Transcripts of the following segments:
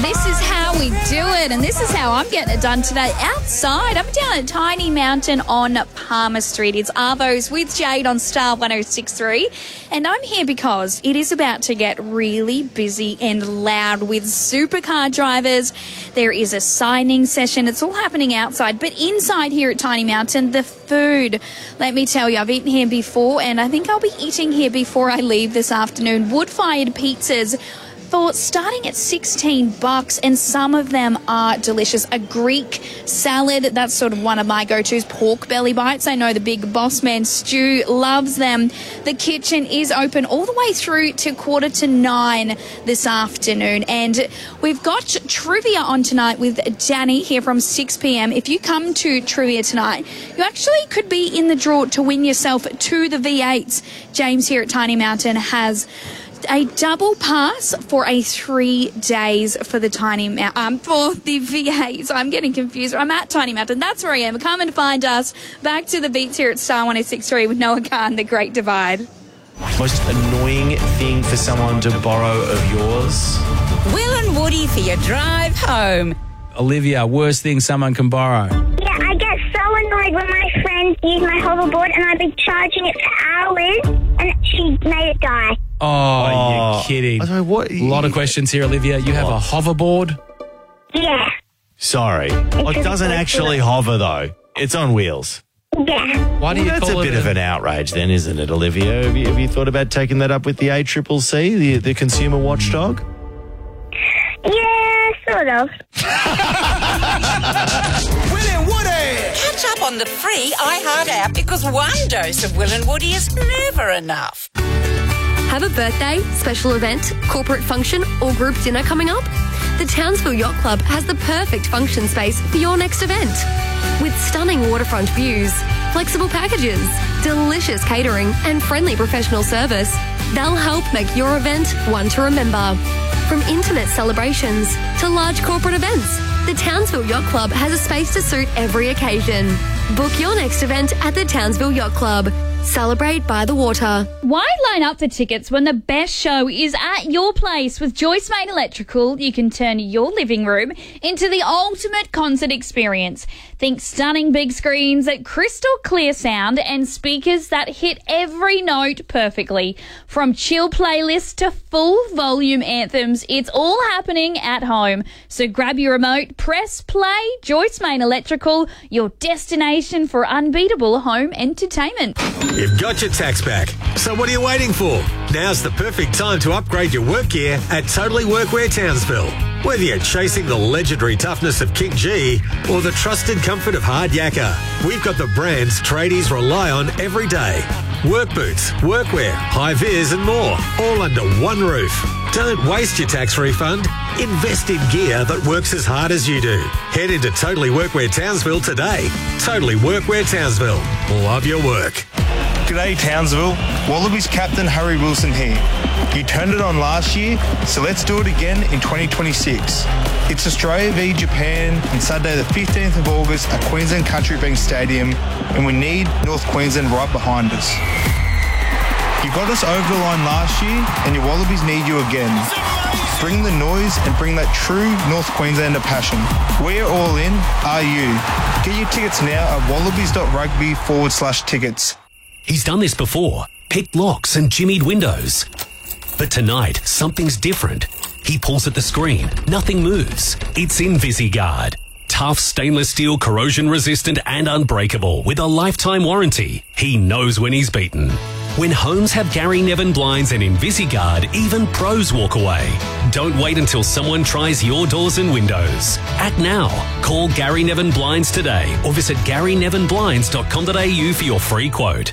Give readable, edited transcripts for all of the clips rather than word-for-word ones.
This is how we do it, and this is how I'm getting it done today. Outside, I'm down at Tiny Mountain on Palmer Street. It's Arvos with Jade on Star 106.3, and I'm here because it is about to get really busy and loud with supercar drivers. There is a signing session. It's all happening outside, but inside here at Tiny Mountain, the food. Let me tell you, I've eaten here before, and I think I'll be eating here before I leave this afternoon. Wood-fired pizzas for starting at $16, and some of them are delicious. A Greek salad, that's sort of one of my go-tos. Pork belly bites, I know the big boss man Stu loves them. The kitchen is open all the way through to 8:45 this afternoon, and we've got trivia on tonight with Danny here from 6 p.m. If you come to trivia tonight, you actually could be in the draw to win yourself to the V8s. James here at Tiny Mountain has a double pass for 3 days for the for the V8s. I'm getting confused. I'm at Tiny Mountain. That's where I am. Come and find us. Back to the beats here at Star 106.3 with Noah Khan, The Great Divide. Most annoying thing for someone to borrow of yours? Will and Woody for your drive home. Olivia, worst thing someone can borrow? Yeah, I get so annoyed when my friends use my hoverboard and I've been charging it for hours and she made it die. Oh, you're kidding. I don't know what. A lot of questions here, Olivia. You have a hoverboard? Yeah. Sorry. It doesn't actually hover, though. It's on wheels. Yeah. Why do you That's call a bit of an outrage then, isn't it, Olivia? Have you thought about taking that up with the ACCC, the consumer watchdog? Yeah, sort of. Will and Woody! Catch up on the free iHeart app because one dose of Will and Woody is never enough. Have a birthday, special event, corporate function or group dinner coming up? The Townsville Yacht Club has the perfect function space for your next event. With stunning waterfront views, flexible packages, delicious catering and friendly professional service, they'll help make your event one to remember. From intimate celebrations to large corporate events, the Townsville Yacht Club has a space to suit every occasion. Book your next event at the Townsville Yacht Club. Celebrate by the water. Why line up for tickets when the best show is at your place? With Joyce Main Electrical, you can turn your living room into the ultimate concert experience. Think stunning big screens, crystal clear sound, and speakers that hit every note perfectly. From chill playlists to full volume anthems, it's all happening at home. So grab your remote, press play. Joyce Main Electrical, your destination for unbeatable home entertainment. You've got your tax back. So what are you waiting for? Now's the perfect time to upgrade your work gear at Totally Workwear Townsville. Whether you're chasing the legendary toughness of King G or the trusted comfort of Hard Yakka, we've got the brands tradies rely on every day. Work boots, workwear, high-vis and more, all under one roof. Don't waste your tax refund. Invest in gear that works as hard as you do. Head into Totally Workwear Townsville today. Totally Workwear Townsville. Love your work. G'day Townsville, Wallabies captain Harry Wilson here. You turned it on last year, so let's do it again in 2026. It's Australia v Japan on Saturday the 15th of August at Queensland Country Bank Stadium, and we need North Queensland right behind us. You got us over the line last year, and your Wallabies need you again. Bring the noise and bring that true North Queenslander passion. We're all in, are you? Get your tickets now at wallabies.rugby/tickets. He's done this before, picked locks and jimmied windows. But tonight, something's different. He pulls at the screen, nothing moves. It's InvisiGuard. Tough stainless steel, corrosion resistant and unbreakable with a lifetime warranty. He knows when he's beaten. When homes have Gary Nevin blinds and InvisiGuard, even pros walk away. Don't wait until someone tries your doors and windows. Act now. Call Gary Nevin Blinds today or visit GaryNevinBlinds.com.au for your free quote.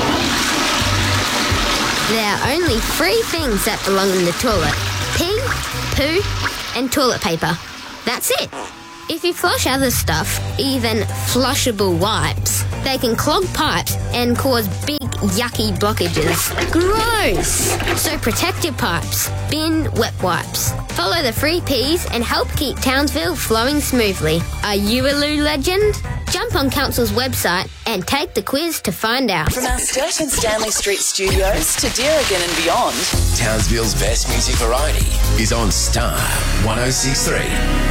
There are only 3 things that belong in the toilet: pee, poo, and toilet paper. That's it. If you flush other stuff, even flushable wipes, they can clog pipes and cause big, yucky blockages. Gross! So protect your pipes. Bin wet wipes. Follow the 3 Ps and help keep Townsville flowing smoothly. Are you a loo legend? Jump on Council's website and take the quiz to find out. From our Sturt and Stanley Street studios to Deerigan and beyond, Townsville's best music variety is on Star 106.3.